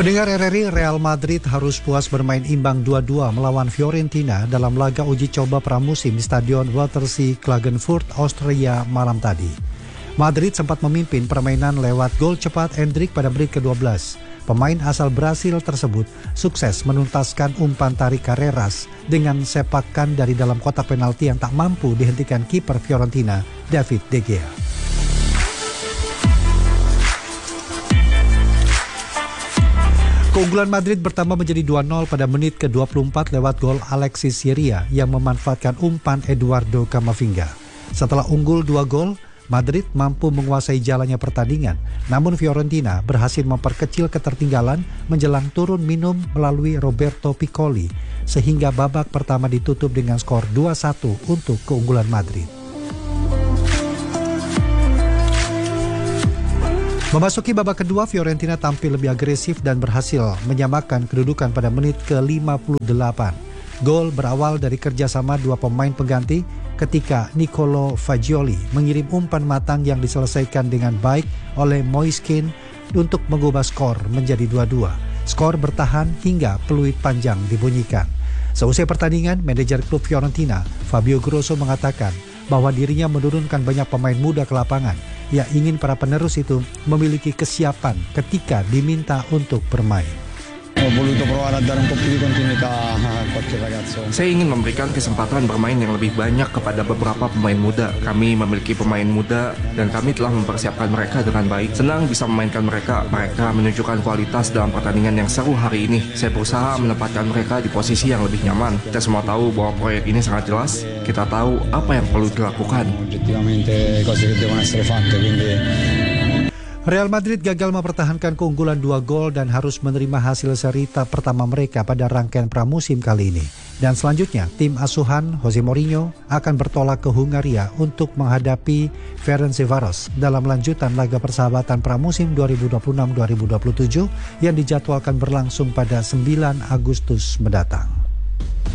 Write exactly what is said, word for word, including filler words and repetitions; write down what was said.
Pendengar R R I, Real Madrid harus puas bermain imbang dua dua melawan Fiorentina dalam laga uji coba pramusim di Stadion Wörthersee Klagenfurt, Austria malam tadi. Madrid sempat memimpin permainan lewat gol cepat Endrick pada menit ke dua belas. Pemain asal Brasil tersebut sukses menuntaskan umpan tarik Carreras dengan sepakan dari dalam kotak penalti yang tak mampu dihentikan kiper Fiorentina, David De Gea. Keunggulan Madrid bertambah menjadi dua nol pada menit ke dua puluh empat lewat gol Alexis Syria yang memanfaatkan umpan Eduardo Camavinga. Setelah unggul dua gol, Madrid mampu menguasai jalannya pertandingan, namun Fiorentina berhasil memperkecil ketertinggalan menjelang turun minum melalui Roberto Piccoli, sehingga babak pertama ditutup dengan skor dua satu untuk keunggulan Madrid. Memasuki babak kedua, Fiorentina tampil lebih agresif dan berhasil menyamakan kedudukan pada menit ke lima puluh delapan. Gol berawal dari kerjasama dua pemain pengganti ketika Nicolo Fagioli mengirim umpan matang yang diselesaikan dengan baik oleh Moiskin untuk mengubah skor menjadi dua dua. Skor bertahan hingga peluit panjang dibunyikan. Seusai pertandingan, manajer klub Fiorentina, Fabio Grosso, mengatakan bahwa dirinya menurunkan banyak pemain muda ke lapangan. Ia ingin para penerus itu memiliki kesiapan ketika diminta untuk bermain. Saya ingin memberikan kesempatan bermain yang lebih banyak kepada beberapa pemain muda. Kami memiliki pemain muda dan kami telah mempersiapkan mereka dengan baik. Senang bisa memainkan mereka. Mereka menunjukkan kualitas dalam pertandingan yang seru hari ini. Saya berusaha menempatkan mereka di posisi yang lebih nyaman. Kita semua tahu bahwa proyek ini sangat jelas. Kita tahu apa yang perlu dilakukan. Real Madrid gagal mempertahankan keunggulan dua gol dan harus menerima hasil seri pertama mereka pada rangkaian pramusim kali ini. Dan selanjutnya, tim asuhan Jose Mourinho akan bertolak ke Hungaria untuk menghadapi Ferencváros dalam lanjutan laga persahabatan pramusim dua ribu dua puluh enam dua ribu dua puluh tujuh yang dijadwalkan berlangsung pada sembilan Agustus mendatang.